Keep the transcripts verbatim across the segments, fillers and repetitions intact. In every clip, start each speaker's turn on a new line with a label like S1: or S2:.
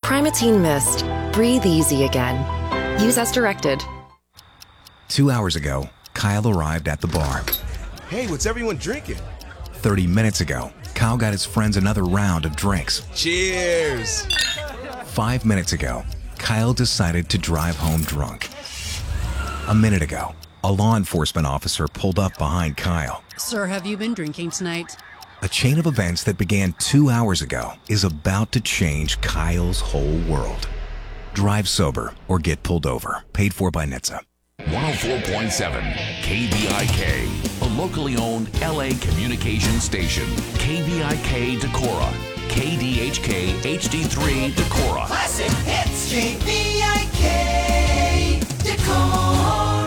S1: Primatene Mist. Breathe easy again. Use as directed.
S2: Two hours ago, Kyle arrived at the bar.
S3: Hey, what's everyone drinking?
S2: thirty minutes ago, Kyle got his friends another round of drinks.
S3: Cheers!
S2: Five minutes ago, Kyle decided to drive home drunk. A minute ago, a law enforcement officer pulled up behind Kyle.
S4: Sir, have you been drinking tonight?
S2: A chain of events that began two hours ago is about to change Kyle's whole world. Drive sober or get pulled over. Paid for by N H T S A.
S5: one oh four point seven K V I K, a locally owned L A communication station. K V I K Decorah, K D H K H D three Decorah.
S6: Classic hits, K V I K Decorah.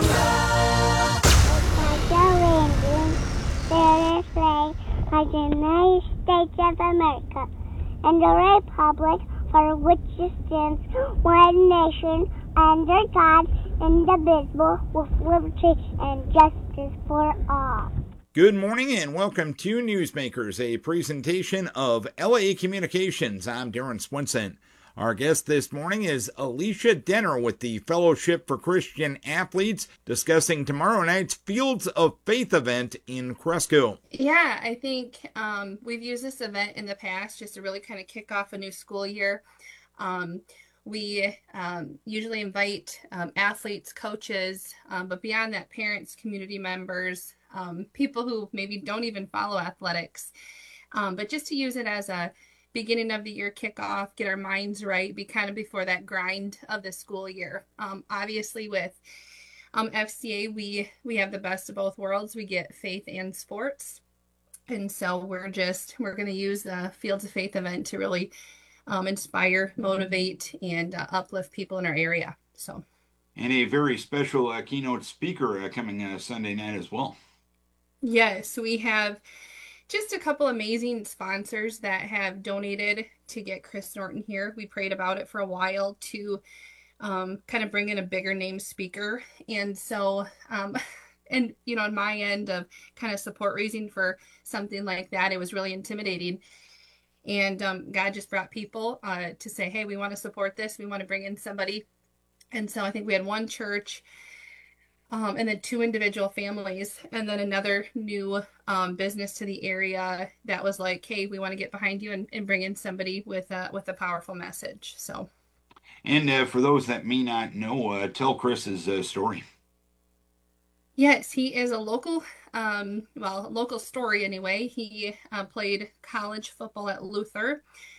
S7: Of the United States of America and the Republic for which it stands, one nation, under God, indivisible, with liberty and justice for all.
S8: Good morning and welcome to Newsmakers, a presentation of L A Communications. I'm Darren Swinson. Our guest this morning is Alicia Denner with the Fellowship for Christian Athletes, discussing tomorrow night's Fields of Faith event in Cresco.
S9: Yeah, I think um, we've used this event in the past just to really kind of kick off a new school year. Um, we um, usually invite um, athletes, coaches, um, but beyond that, parents, community members, um, people who maybe don't even follow athletics, um, but just to use it as a beginning of the year kickoff, get our minds right, be kind of before that grind of the school year. Um, obviously with um, F C A, we, we have the best of both worlds. We get faith and sports. And so we're just, we're going to use the Fields of Faith event to really um, inspire, motivate, and uh, uplift people in our area. So,
S8: And a very special uh, keynote speaker uh, coming uh, Sunday night as well.
S9: Yes, we have just a couple amazing sponsors that have donated to get Chris Norton here. We prayed about it for a while to um, kind of bring in a bigger name speaker. And so, um, and, you know, on my end of kind of support raising for something like that, it was really intimidating. And um, God just brought people uh, to say, hey, we want to support this. We want to bring in somebody. And so I think we had one church Um, and then two individual families, and then another new um, business to the area that was like, hey, we want to get behind you and, and bring in somebody with a, with a powerful message. So,
S8: And uh, for those that may not know, uh, tell Chris's uh, story.
S9: Yes, he is a local, um, well, local story anyway. He uh, played college football at Luther,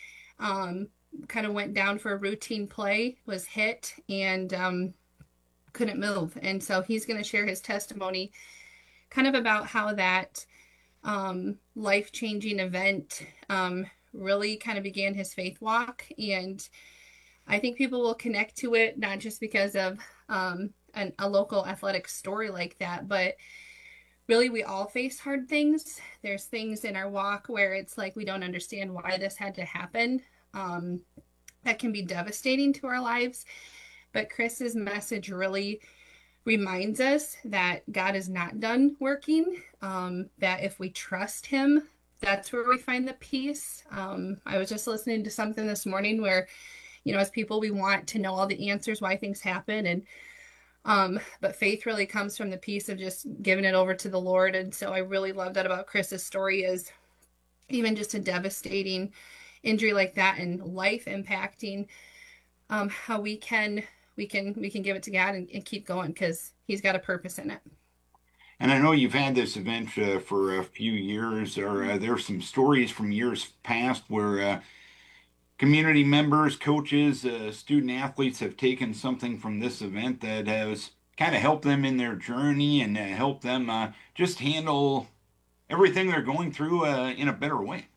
S9: um, kind of went down for a routine play, was hit, and um, couldn't move. And so he's going to share his testimony kind of about how that um, life-changing event um, really kind of began his faith walk. And I think people will connect to it, not just because of um, an, a local athletic story like that, but really we all face hard things. There's things in our walk where it's like we don't understand why this had to happen. Um, that can be devastating to our lives. But Chris's message really reminds us that God is not done working, um, that if we trust him, that's where we find the peace. Um, I was just listening to something this morning where, you know, as people, we want to know all the answers why things happen. And um, but faith really comes from the peace of just giving it over to the Lord. And so I really love that about Chris's story, is even just a devastating injury like that and life impacting, um, how we can we can we can give it to God and, and keep going, because he's got a purpose in it.
S8: And I know you've had this event uh, for a few years. Or uh, there's some stories from years past where uh, community members, coaches, uh, student athletes have taken something from this event that has kind of helped them in their journey and uh, helped them uh, just handle everything they're going through uh, in a better way.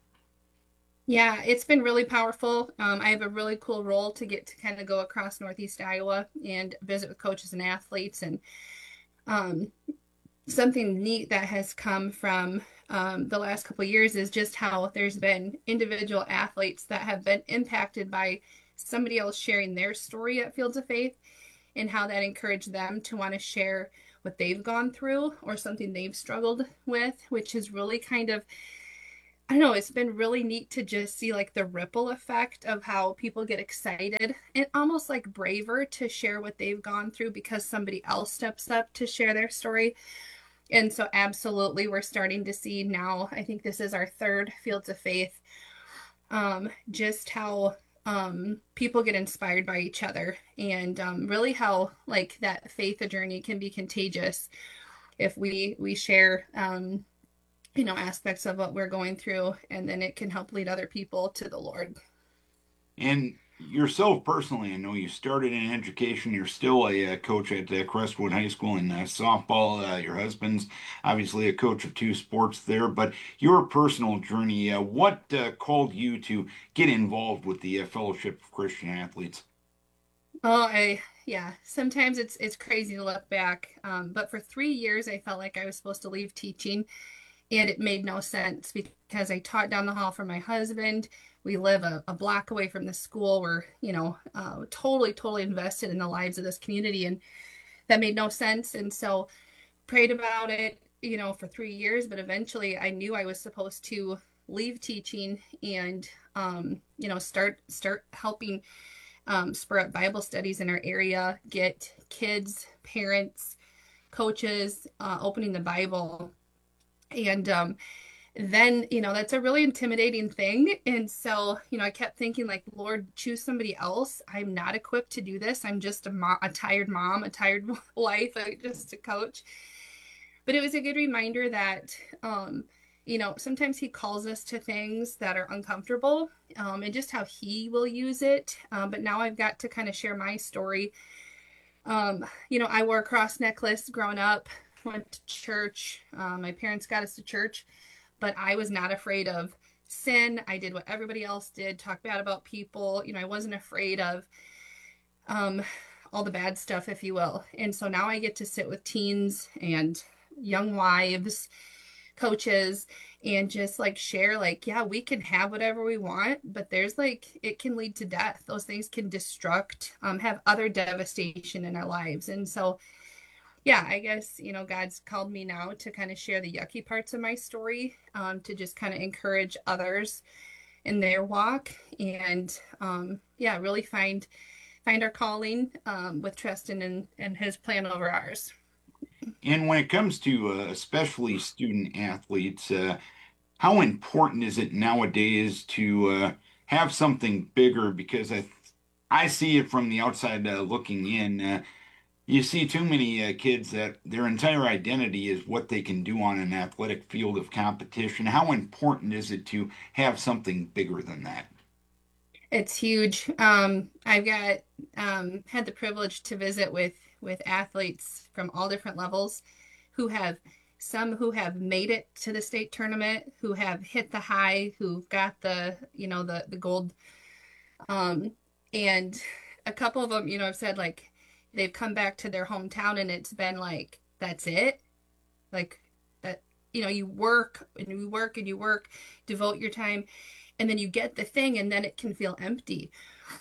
S9: Yeah, it's been really powerful. Um, I have a really cool role to get to kind of go across Northeast Iowa and visit with coaches and athletes. And um, something neat that has come from um, the last couple of years is just how there's been individual athletes that have been impacted by somebody else sharing their story at Fields of Faith, and how that encouraged them to want to share what they've gone through or something they've struggled with, which has really kind of I don't know, it's been really neat to just see like the ripple effect of how people get excited and almost like braver to share what they've gone through because somebody else steps up to share their story. And so absolutely we're starting to see now, I think this is our third Fields of Faith, um, just how um, people get inspired by each other, and um, really how like that faith journey can be contagious if we we share um, you know, aspects of what we're going through, and then it can help lead other people to the Lord.
S8: And yourself personally, I know you started in education. You're still a, uh coach at uh, Crestwood High School in uh, softball. Uh, your husband's obviously a coach of two sports there. But your personal journey, uh, what uh, called you to get involved with the uh, Fellowship of Christian Athletes?
S9: Oh, I yeah. Sometimes it's it's crazy to look back. Um, but for three years, I felt like I was supposed to leave teaching, and it made no sense because I taught down the hall from my husband. We live a, a block away from the school. We're, you know, uh, totally, totally invested in the lives of this community, and that made no sense. And so prayed about it, you know, for three years, but eventually I knew I was supposed to leave teaching and, um, you know, start, start helping um, spur up Bible studies in our area, get kids, parents, coaches, uh, opening the Bible. And um, then, you know, that's a really intimidating thing. And so, you know, I kept thinking like, Lord, choose somebody else. I'm not equipped to do this. I'm just a, mo- a tired mom, a tired wife, just a coach. But it was a good reminder that, um, you know, sometimes he calls us to things that are uncomfortable, um, and just how he will use it. Um, but now I've got to kind of share my story. Um, you know, I wore a cross necklace growing up, went to church. Um, my parents got us to church, but I was not afraid of sin. I did what everybody else did, talk bad about people. You know, I wasn't afraid of um, all the bad stuff, if you will. And so now I get to sit with teens and young wives, coaches, and just like share like, yeah, we can have whatever we want, but there's like, it can lead to death. Those things can destruct, um, have other devastation in our lives. And so, yeah, I guess, you know, God's called me now to kind of share the yucky parts of my story, um, to just kind of encourage others in their walk, and, um, yeah, really find, find our calling, um, with Tristan and, and his plan over ours.
S8: And when it comes to uh, especially student athletes, uh, how important is it nowadays to uh, have something bigger? Because I, I see it from the outside uh, looking in. Uh, you see too many uh, kids that their entire identity is what they can do on an athletic field of competition. How important is it to have something bigger than that?
S9: It's huge. Um, I've got um, had the privilege to visit with with athletes from all different levels, who have some who have made it to the state tournament, who have hit the high, who've got the, you know, the the gold. Um, and a couple of them, you know, have said like they've come back to their hometown and it's been like, that's it. Like that, you know, you work and you work and you work, devote your time, and then you get the thing and then it can feel empty.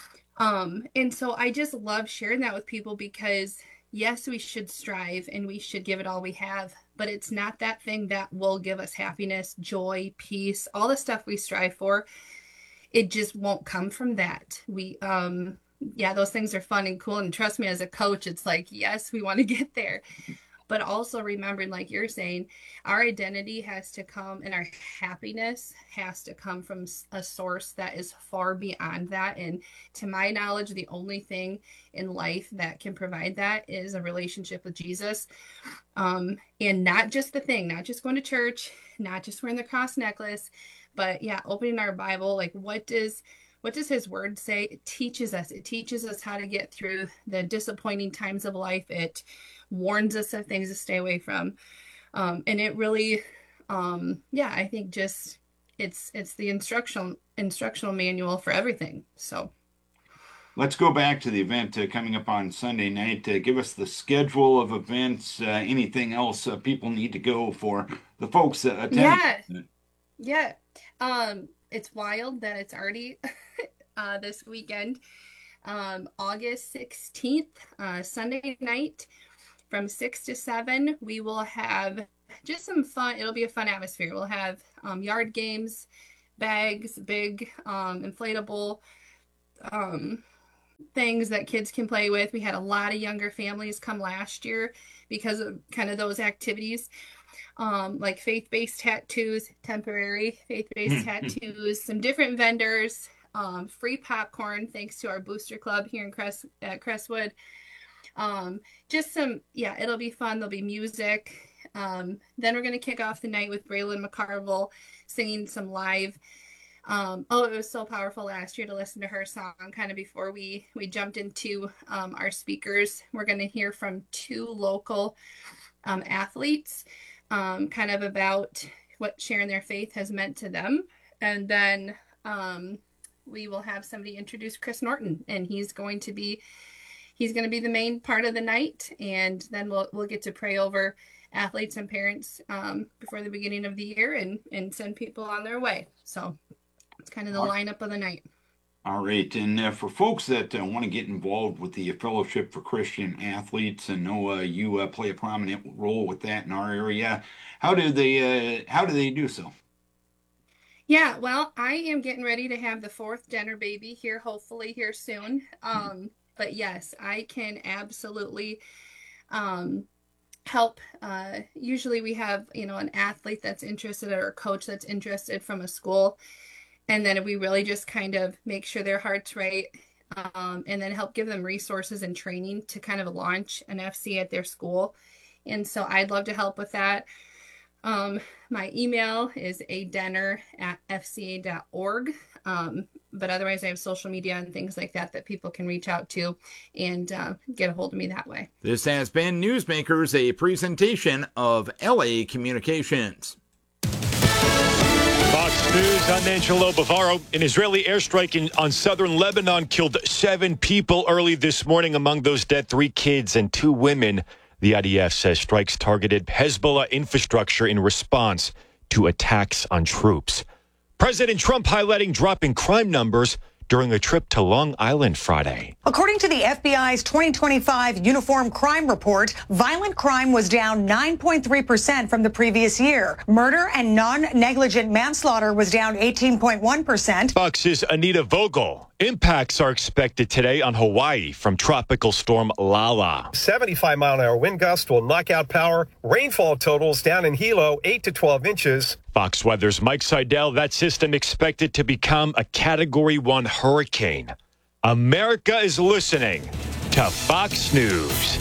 S9: Um, and so I just love sharing that with people because yes, we should strive and we should give it all we have, but it's not that thing that will give us happiness, joy, peace, all the stuff we strive for. It just won't come from that. We, um, yeah, those things are fun and cool. And trust me, as a coach, it's like, yes, we want to get there. But also remembering, like you're saying, our identity has to come and our happiness has to come from a source that is far beyond that. And to my knowledge, the only thing in life that can provide that is a relationship with Jesus. Um, and not just the thing, not just going to church, not just wearing the cross necklace, but yeah, opening our Bible, like what does What does his word say? It teaches us. It teaches us how to get through the disappointing times of life. It warns us of things to stay away from. Um, and it really, um, yeah, I think just it's it's the instructional instructional manual for everything. So
S8: let's go back to the event uh, coming up on Sunday night. Uh, give us the schedule of events, uh, anything else uh, people need to go for the folks that attend.
S9: Yeah, yeah. Um, it's wild that it's already uh, this weekend. Um, August sixteenth, uh, Sunday night from six to seven, we will have just some fun. It'll be a fun atmosphere. We'll have um, yard games, bags, big um, inflatable um, things that kids can play with. We had a lot of younger families come last year because of kind of those activities, um, like faith-based tattoos, temporary faith-based tattoos, some different vendors, um, free popcorn thanks to our booster club here in Crest at Crestwood. Um, just some, yeah, it'll be fun. There'll be music. Um, then we're going to kick off the night with Braylon McCarville singing some live. Um, oh, it was so powerful last year to listen to her song kind of before we, we jumped into um, our speakers. We're going to hear from two local um, athletes um, kind of about what sharing their faith has meant to them. And then um, we will have somebody introduce Chris Norton, and he's going to be He's going to be the main part of the night, and then we'll we'll get to pray over athletes and parents um, before the beginning of the year and, and send people on their way. So it's kind of the lineup of the night.
S8: All right. And uh, for folks that uh, want to get involved with the Fellowship for Christian Athletes, and know uh, you uh, play a prominent role with that in our area, how do they uh, how do they do so?
S9: Yeah, well, I am getting ready to have the fourth Denner baby here, hopefully here soon. Um, But yes, I can absolutely um, help. Uh, usually we have, you know, an athlete that's interested or a coach that's interested from a school. And then we really just kind of make sure their heart's right, um, and then help give them resources and training to kind of launch an F C at their school. And so I'd love to help with that. Um, my email is a denner at f c a dot org. Um, but otherwise I have social media and things like that that people can reach out to and uh, get a hold of me that way.
S10: This has been Newsmakers, a presentation of L A Communications.
S11: Fox News, I'm Angelo Bavaro. An Israeli airstrike in, on southern Lebanon killed seven people early this morning. Among those dead, three kids and two women. The I D F says strikes targeted Hezbollah infrastructure in response to attacks on troops. President Trump highlighting dropping crime numbers during a trip to Long Island Friday.
S12: According to the F B I's twenty twenty-five Uniform Crime Report, violent crime was down nine point three percent from the previous year. Murder and non-negligent manslaughter was down eighteen point one percent.
S11: Fox's Anita Vogel. Impacts are expected today on Hawaii from Tropical Storm Lala.
S13: seventy-five mile an hour wind gust will knock out power. Rainfall totals down in Hilo, eight to twelve inches.
S11: Fox Weather's Mike Seidel. That system expected to become a Category one hurricane. America is listening to Fox News.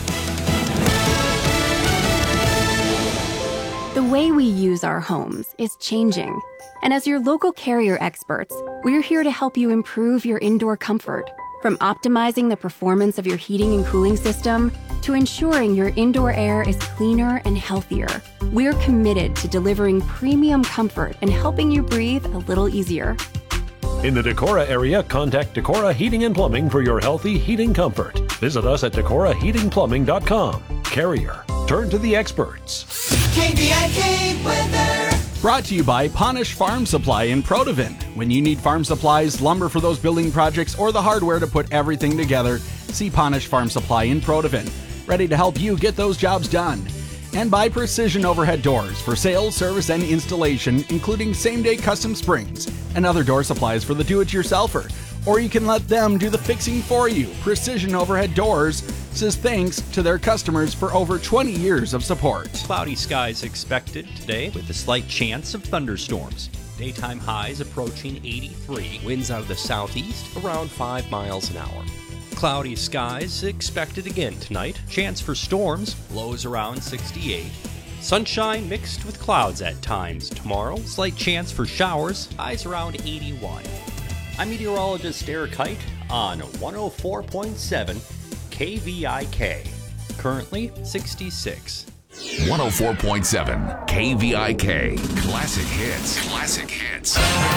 S14: The way we use our homes is changing. And as your local Carrier experts, we're here to help you improve your indoor comfort. From optimizing the performance of your heating and cooling system to ensuring your indoor air is cleaner and healthier, we're committed to delivering premium comfort and helping you breathe a little easier.
S15: In the Decorah area, contact Decorah Heating and Plumbing for your healthy heating comfort. Visit us at decorah heating plumbing dot com. Carrier. Turn to the experts.
S6: K V I K weather.
S16: Brought to you by Ponish Farm Supply in Protivin. When you need farm supplies, lumber for those building projects, or the hardware to put everything together, see Ponish Farm Supply in Protivin. Ready to help you get those jobs done. And by Precision Overhead Doors for sales, service, and installation, including same-day custom springs and other door supplies for the do-it-yourselfer. Or you can let them do the fixing for you. Precision Overhead Doors says thanks to their customers for over twenty years of support.
S17: Cloudy skies expected today with a slight chance of thunderstorms. Daytime highs approaching eighty-three. Winds out of the southeast around five miles an hour. Cloudy skies expected again tonight. Chance for storms, lows around sixty-eight. Sunshine mixed with clouds at times tomorrow. Slight chance for showers, highs around eighty-one. I'm meteorologist Eric Height on one oh four point seven K V I K. Currently sixty-six.
S5: one oh four point seven K V I K. Classic hits. Classic hits.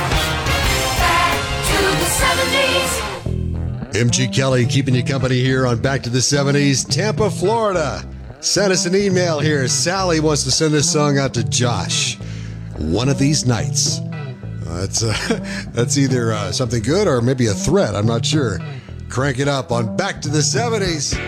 S6: Back to the seventies.
S18: M G Kelly keeping you company here on Back to the seventies, Tampa, Florida. Send us an email here. Sally wants to send this song out to Josh. One of these nights. Uh, that's, uh, that's either uh, something good or maybe a threat. I'm not sure. Crank it up on Back to the seventies.